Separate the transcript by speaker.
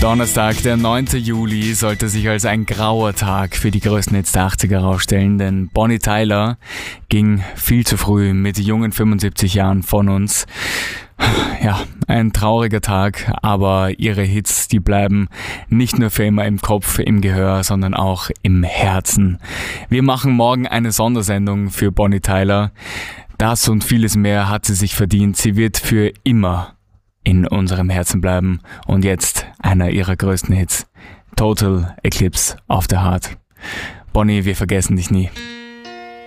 Speaker 1: Donnerstag, der 9. Juli, sollte sich als ein grauer Tag für die größten Hits der 80er herausstellen, denn Bonnie Tyler ging viel zu früh mit jungen 75 Jahren von uns. Ja, ein trauriger Tag, aber ihre Hits, die bleiben nicht nur für immer im Kopf, im Gehör, sondern auch im Herzen. Wir machen morgen eine Sondersendung für Bonnie Tyler. Das und vieles mehr hat sie sich verdient. Sie wird für immer in unserem Herzen bleiben. Und jetzt einer ihrer größten Hits. Total Eclipse of the Heart. Bonnie, wir vergessen dich nie.